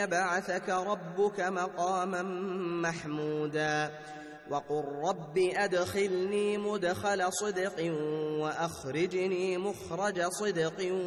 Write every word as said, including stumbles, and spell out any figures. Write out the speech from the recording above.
يبعثك ربك مقاما محمودا وقل رب أدخلني مدخل صدق وأخرجني مخرج صدق